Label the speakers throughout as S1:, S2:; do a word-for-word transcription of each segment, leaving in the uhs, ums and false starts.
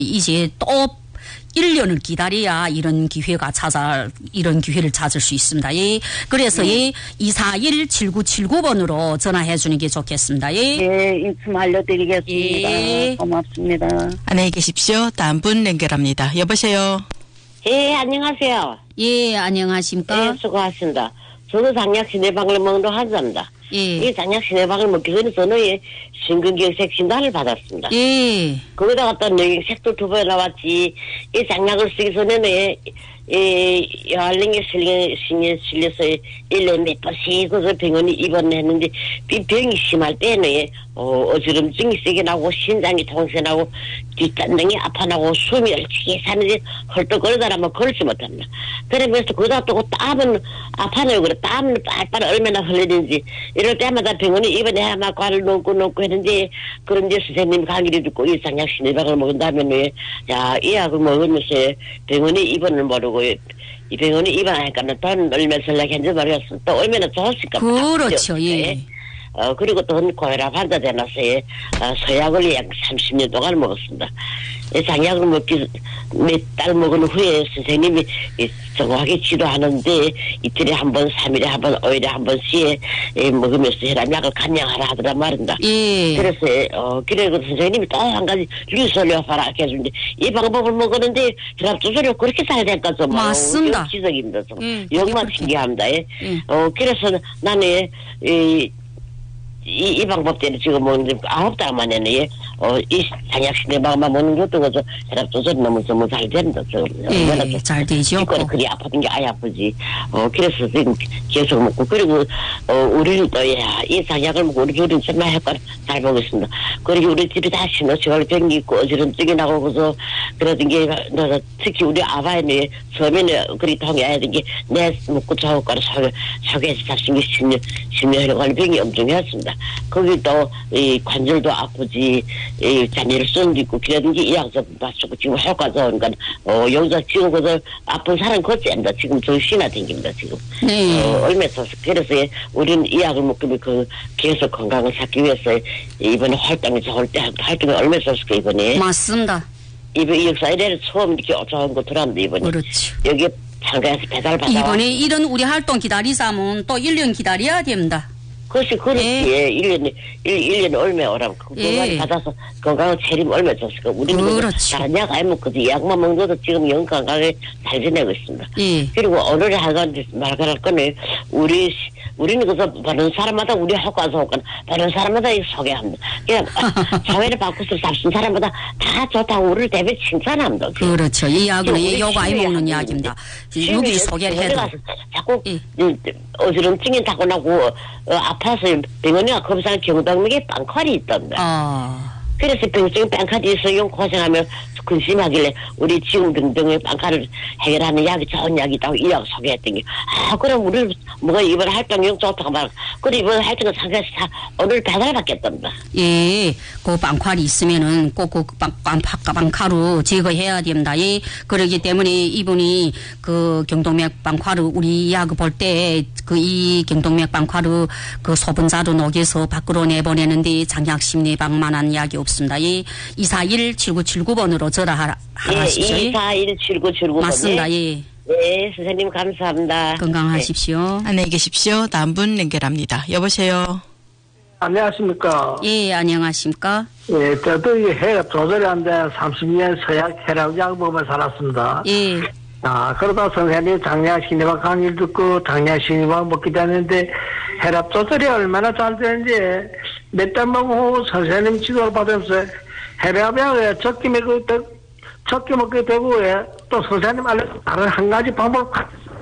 S1: 이제 또 일 년을 기다려야 이런 기회가 찾아, 이런 기회를 찾을 수 있습니다. 예. 그래서 네. 예, 이사일 칠구칠구 번으로 전화해 주는 게 좋겠습니다. 예.
S2: 예, 입금 알려드리겠습니다.
S1: 예.
S2: 고맙습니다.
S3: 안녕히 계십시오. 다음 분 연결합니다. 여보세요.
S2: 예, 안녕하세요.
S1: 예, 안녕하십니까?
S2: 예, 수고하십니다. 저도 장약 시내방을 먹는 환자입니다.
S1: 예.
S2: 이 장약 시내방을 먹기 전에 저는 심근경색 진단을 받았습니다.
S1: 예.
S2: 거기다가 또 뇌경색도 두 번 나왔지. 이 장약을 쓰기 전에는 이 알랭이 실링에 실려서 일 년에 몇 번씩 그 병원에 입원했는데 이 병이 심할 때는 어, 어지럼증이 세게 나고 신장이 통증나고 뒷단등이 아파나고 숨이 얼치게 사는지 헐떡거리다라면 걸지 못합니다. 그러면서 그러다 또 땀은 아파나요. 그래 땀은 빨빨 얼마나 흘리는지 이럴 때마다 병원에 입원해야만 과를 놓고 놓고 했는데 그런데 선생님 강의를 듣고 이 장약 신의박을 먹은 다음에 야, 이 약을 먹으면서 병원에 입원을 모르고 이 병원에 입원하니까는 돈 얼마 쓸라고 했는지 모르겠어. 또 얼마나 좋았을까.
S1: 그렇죠. 예.
S2: 어, 그리고 또 고혈압 환자 되나서요. 어, 서약을 약 삼십 년 동안 먹었습니다. 이 장약을 먹기 몇 달 먹은 후에 선생님이 정확하게 지도하는데 이틀에 한 번, 삼 일에 한 번, 오 일에 한 번씩 먹으면서 혈압약을 감량하라 하더란 말입니다.
S1: 예.
S2: 그래서 어, 그래서 선생님이 또 한 가지 류설료파라 해주는데 이 방법을 먹었는데 혈압 조절이 그렇게 잘 될까죠?
S1: 맞습니다.
S2: 지적입니다.
S1: 예,
S2: 정말 신기합니다. 예.
S1: 예.
S2: 어, 그래서 나는 이 이, 이 방법 때문에 지금 뭐, 아홉 달 만에는, 어, 이 장약 시내방만 먹는 것도, 그저, 혈압 조절이 너무, 너무 잘 된다, 저.
S1: 예, 잘 되죠.
S2: 이거는 그리 아픈 게 아예 아프지. 어, 그래서 지금 계속 먹고, 그리고, 어, 우리는 또, 야, 이 장약을 먹고, 우리 둘은 정말 효과를 잘 보겠습니다. 그리고 우리 집이 다 신호시간 병이 있고, 어지럼증이 나고, 그래서, 그러던 게, 특히 우리 아바에는 처음에는 그리 통해야 되는 게, 내 먹고 저 효과를 소개해서 잡힌 게 십 년, 십 년 혈관 병이 엄청났습니다. 거기 또, 이, 관절도 아프지, 이, 잔해를 쏜도 있고, 그러든지 이 약도 맞추고, 지금 효과 좋으니까, 어, 여기서 지금 그저 아픈 사람 걷지않다. 지금 정신이 댕깁니다, 지금.
S1: 네.
S2: 어, 얼마 있어서. 그래서 우리는 이 약을 먹으면 그, 계속 건강을 찾기 위해서 이번에 활동이 좋을 때, 활동이 얼마 있었을 까, 이번에.
S1: 맞습니다.
S2: 이번 역사에 대해 처음 이렇게 좋은 거 들었는데, 이번에.
S1: 그렇죠.
S2: 여기 참가해서 배달 받아.
S1: 이번에 이런 우리 활동 기다리자면 또 일 년 기다려야 됩니다.
S2: 그것이 그렇지.
S1: 예.
S2: 일 년에, 일 년에 얼마 오라고. 건강을
S1: 예.
S2: 받아서 건강을 차리면 얼마 줬을까. 우리는
S1: 그렇죠.
S2: 다른 약 안 먹고 약만 먹는 것도 지금 영 건강에 잘 지내고 있습니다.
S1: 예.
S2: 그리고 오늘의 하간 말할 거는 우리, 우리는 그래서 보는 사람마다 우리 효과 좋고 보는 사람마다 소개합니다. 그냥 사회를 바꾸서 잡순 사람마다 다 좋다고 우리를 대비 칭찬합니다.
S1: 그렇죠. 이 약은 이 요가 이 먹는 약입니다. 여기 소개를 해도.
S2: 자꾸
S1: 예.
S2: 어지럼증이 타고 나고 어, 아파서 병원에 검사한 경동맥에 빵칼이 있던데.
S1: 아.
S2: 그래서 병증 빵칼이 있어요. 고생하면 근심하길래 우리 지금 등등의 빵칼을 해결하는 약이 좋은 약이 있다고 이 약 소개했던 게, 아, 그럼 우리 뭐가 이번 활동용 좋다고 말, 그래 이번 활동을 상해서 다 오늘 배달 받겠답니다.
S1: 예, 그 빵칼이 있으면은 꼭 그 빵, 빵, 빵칼로 제거해야 됩니다. 예, 그러기 때문에 이분이 그 경동맥 빵칼을 우리 약 볼 때 그 이 경동맥 빵칼을 그 소분자로 녹여서 밖으로 내보내는데 장약 심리방만한 약이 없습니다. 예, 이사일 칠구칠구 번으로 전화하라 하시죠.
S2: 예, 이사일 칠구칠구 번.
S1: 맞습니다. 예.
S2: 네, 선생님 감사합니다.
S1: 건강하십시오.
S3: 네. 안녕히 계십시오. 다음 분 연결합니다. 여보세요.
S4: 안녕하십니까.
S1: 예, 안녕하십니까.
S4: 예, 저도 이 혈압 조절이 안 돼 삼십 년 서약 혈압 약 먹으며 살았습니다.
S1: 예.
S4: 아, 그러다 선생님 장량 신의박 강의를 듣고 장량 신의박 먹게 되는데 혈압 조절이 얼마나 잘 되는지 몇 달 먹은 후 선생님 지도를 받으면서 혈압약을 적게 먹게 되고, 적게 먹게 되고, 또 선생님 알려준 다른 한 가지 방법,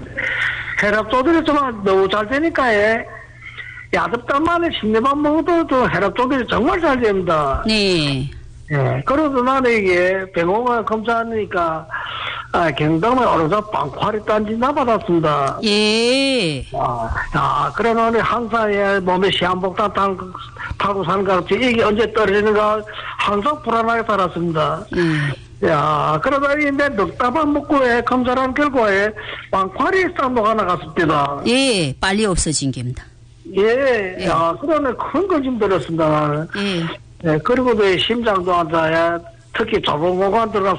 S4: 혈압 조절이 정말 너무 잘 되니까, 예. 야습단 만에 신의박 먹어도 또 혈압 조절이 정말 잘 됩니다.
S1: 네.
S4: 예, 그래도 나는 이게 병원을 검사하니까, 아, 경동에 오른쪽 빵칼이 딴지나 받았습니다.
S1: 예.
S4: 아, 아, 그래, 나는 항상, 예, 몸에 시한복탄 타고, 타고 사는 것 같지. 이게 언제 떨어지는가 항상 불안하게 살았습니다.
S1: 예.
S4: 야, 그러다 이제 넉다방 먹고, 예, 검사한 결과에 빵칼이 쌍도가 나갔습니다.
S1: 예, 빨리 없어진 겁니다.
S4: 예,
S1: 예.
S4: 야, 그러네 큰 거 좀 들었습니다, 나는.
S1: 예.
S4: 예, 그리고 또 심장도 앉아야 특히 좁은 공간 들어가